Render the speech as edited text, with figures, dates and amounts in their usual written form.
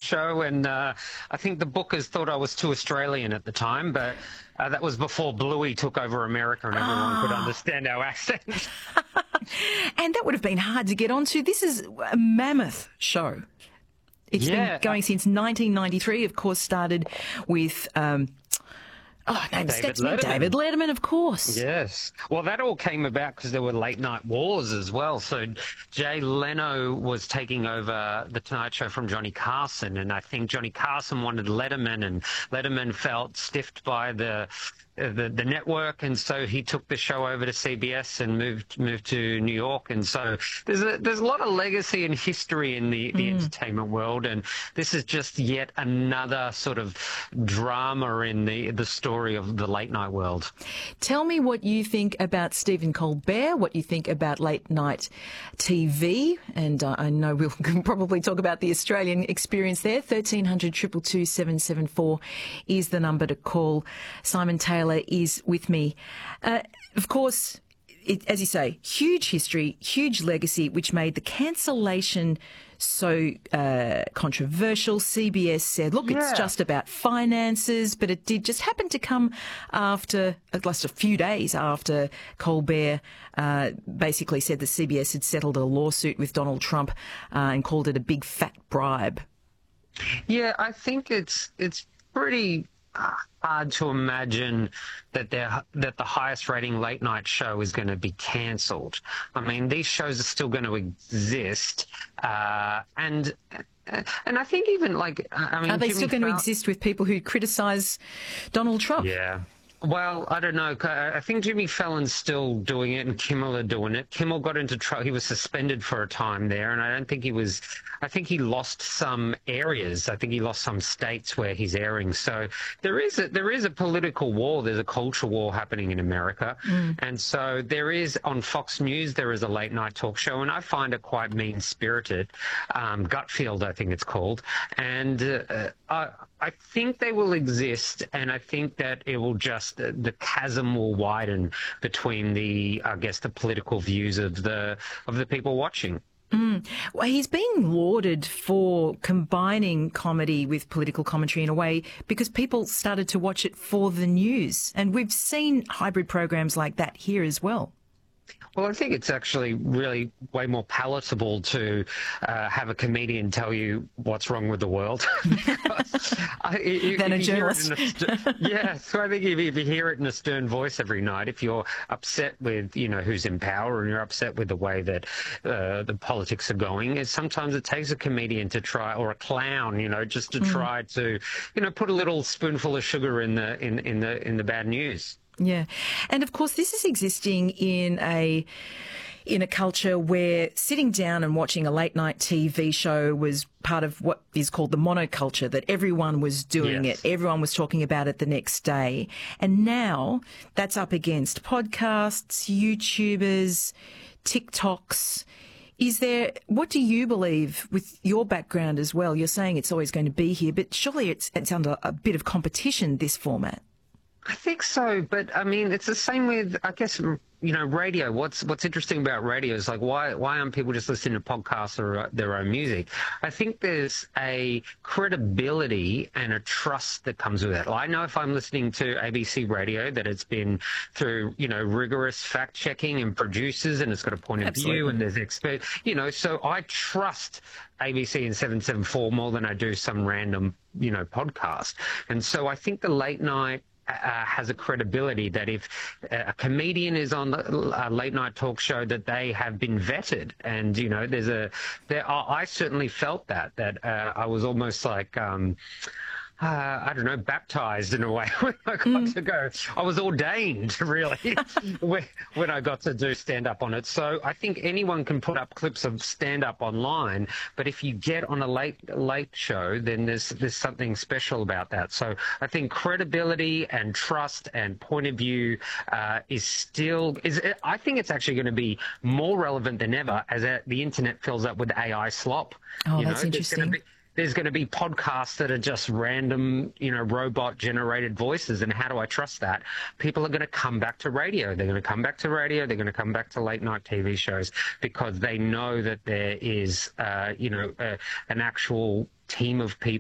show, and I think the bookers thought I was too Australian at the time, but that was before Bluey took over America and everyone could understand our accents. And that would have been hard to get onto. This is a mammoth show. It's been going since 1993, of course, started with... David Letterman, of course. Yes. Well, that all came about because there were late night wars as well. So Jay Leno was taking over The Tonight Show from Johnny Carson, and I think Johnny Carson wanted Letterman, and Letterman felt stiffed by the network, and so he took the show over to CBS and moved to New York. And so there's a lot of legacy and history in the entertainment world, and this is just yet another sort of drama in the story of the late night world. Tell me what you think about Stephen Colbert, what you think about late night TV, and I know we'll probably talk about the Australian experience there. 1300 222 774 is the number to call. Simon Taylor is with me. Of course, as you say, huge history, huge legacy, which made the cancellation so controversial. CBS said, look, it's just about finances, but it did just happen to come after, at least a few days after Colbert basically said that CBS had settled a lawsuit with Donald Trump and called it a big fat bribe. Yeah, I think it's pretty hard to imagine that the highest rating late night show is going to be cancelled. I mean, these shows are still going to exist, and I think even are they still going to exist with people who criticise Donald Trump? Yeah. Well, I don't know. I think Jimmy Fallon's still doing it and Kimmel are doing it. Kimmel got into trouble. He was suspended for a time there, and I don't think he was... I think he lost some areas. I think he lost some states where he's airing. So there is a political war. There's a culture war happening in America. And so there is, on Fox News, there is a late night talk show, and I find it quite mean-spirited. Gutfield, I think it's called. And I think they will exist, and I think that it will just... the chasm will widen between the political views of the people watching. Well, he's being lauded for combining comedy with political commentary in a way because people started to watch it for the news, and we've seen hybrid programs like that here as well. Well, I think it's actually really way more palatable to have a comedian tell you what's wrong with the world than a journalist. So I think if you hear it in a stern voice every night, if you're upset with who's in power and you're upset with the way that the politics are going, sometimes it takes a comedian to try, or a clown, just to try to put a little spoonful of sugar in the bad news. Yeah. And of course, this is existing in a culture where sitting down and watching a late night TV show was part of what is called the monoculture, that everyone was doing it. Everyone was talking about it the next day. And now that's up against podcasts, YouTubers, TikToks. What do you believe with your background as well? You're saying it's always going to be here, but surely it's under a bit of competition, this format. I think so, but I mean, it's the same with, I guess, radio. What's interesting about radio is why aren't people just listening to podcasts or their own music? I think there's a credibility and a trust that comes with it. I know if I'm listening to ABC Radio that it's been through, rigorous fact checking and producers, and it's got a point of view, and there's experts, so I trust ABC and 774 more than I do some random, podcast. And so I think the late night has a credibility that if a comedian is on a late night talk show, that they have been vetted. And, I certainly felt that I was almost like, I don't know, baptized in a way when I got to go. I was ordained, really, when I got to do stand-up on it. So I think anyone can put up clips of stand-up online, but if you get on a late show, then there's something special about that. So I think credibility and trust and point of view I think it's actually going to be more relevant than ever as the internet fills up with AI slop. Oh, that's interesting. There's going to be podcasts that are just random, robot-generated voices, and how do I trust that? People are going to come back to radio. They're going to come back to radio. They're going to come back to late-night TV shows because they know that there is, an actual team of